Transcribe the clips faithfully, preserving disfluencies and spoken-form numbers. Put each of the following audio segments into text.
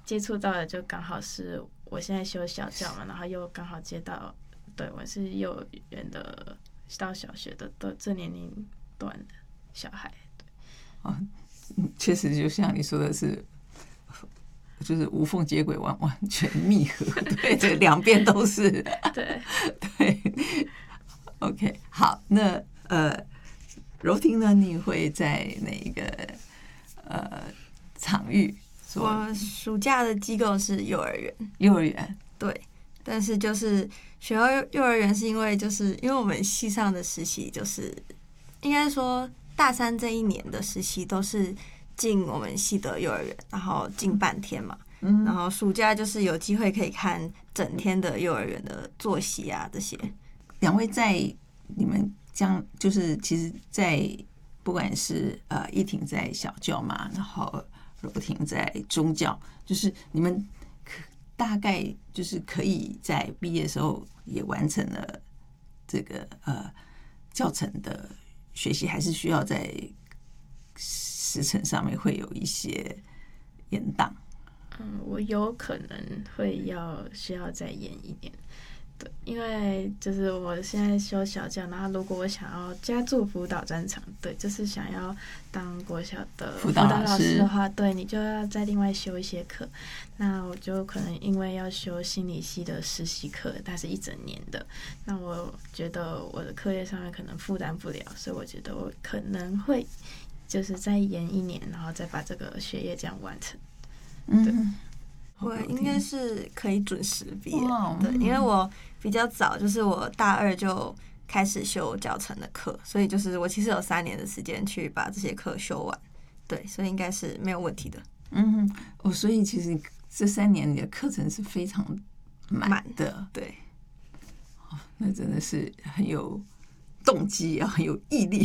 接触到的就刚好是我现在修小教嘛，然后又刚好接到，对我是幼儿园的到小学的的这年龄段的小孩。对， 哦，确实就像你说的是。就是无缝接轨，完完全密合，对，这两边都是， 对对。OK， 好，那呃，柔婷呢？你会在哪一个呃场域做？ 我暑假的机构是幼儿园， 幼儿园， 对，但是就是选到幼儿园是因为就是因为我们系上的实习就是应该说大三这一年的实习都是。进我们系的幼儿园，然后进半天嘛，嗯，然后暑假就是有机会可以看整天的幼儿园的作息啊这些。 两位在你们将就是其实，在不管是呃依婷在小教嘛，然后柔婷在中教，就是你们大概就是可以在毕业的时候也完成了这个呃教程的学习，还是需要在时程上面会有一些延宕。 嗯，我有可能会要需要再延一年，对，因为就是我现在修小教，然后如果我想要加注辅导专长，对，就是想要当国小的辅导老师的话，对，你就要再另外修一些课。那我就可能因为要修心理系的实习课，它是一整年的，那我觉得我的课业上面可能负担不了，所以我觉得我可能会。就是再延一年，然后再把这个学业这样完成。对， 嗯， 我应该是可以准时毕业。对，因为我比较早，就是我大二就开始修教程的课，所以就是我其实有三年的时间去把这些课修完。对，所以应该是没有问题的。 嗯，哦，所以其实这三年你的课程是非常满的。 对， 哦，那真的是很有动机啊，很有毅力。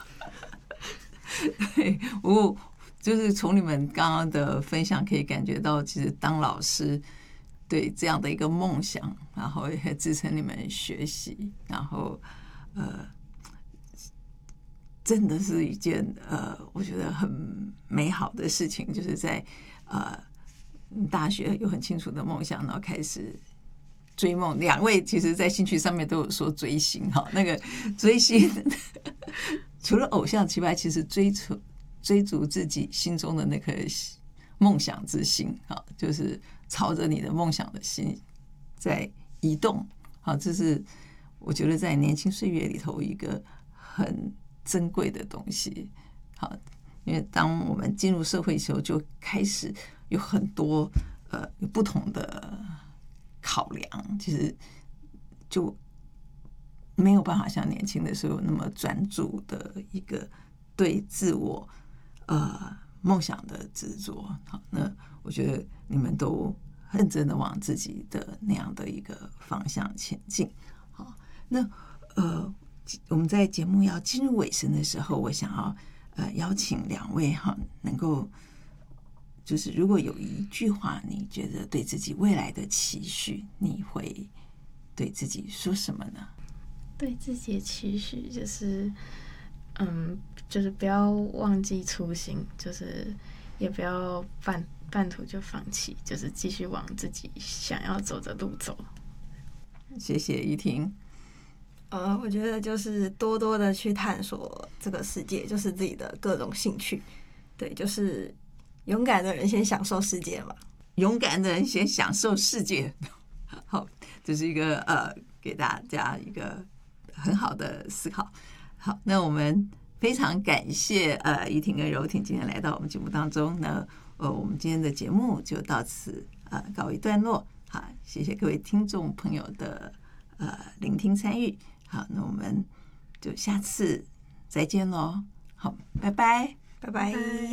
对，我就是从你们刚刚的分享可以感觉到，其实当老师对这样的一个梦想，然后也支撑你们学习，然后呃，真的是一件呃，我觉得很美好的事情，就是在呃大学有很清楚的梦想，然后开始追梦。两位其实在兴趣上面都有说追星哈，那个追星。除了偶像之外，其实追求追逐自己心中的那颗梦想之心啊，就是朝着你的梦想的心在移动。好，这是我觉得在年轻岁月里头一个很珍贵的东西。好，因为当我们进入社会的时候，就开始有很多呃有不同的考量，其实就。没有办法像年轻的时候那么专注的一个对自我呃梦想的执着。好，那我觉得你们都认真的往自己的那样的一个方向前进。好，那呃我们在节目要进入尾声的时候，我想要呃邀请两位哈，能够就是如果有一句话你觉得对自己未来的期许，你会对自己说什么呢？ 对自己的期许就是，嗯，就是不要忘记初心，就是也不要半半途就放弃，就是继续往自己想要走的路走。 谢谢依婷。 呃，我觉得就是多多的去探索这个世界，就是自己的各种兴趣。对，就是勇敢的人先享受世界嘛。 勇敢的人先享受世界。好，这是一个呃，给大家一个很好的思考。好，那我们非常感谢呃依婷跟柔婷今天来到我们节目当中呢，呃，我们今天的节目就到此呃告一段落。好，谢谢各位听众朋友的呃聆听参与。好，那我们就下次再见喽。好，拜拜， 拜拜。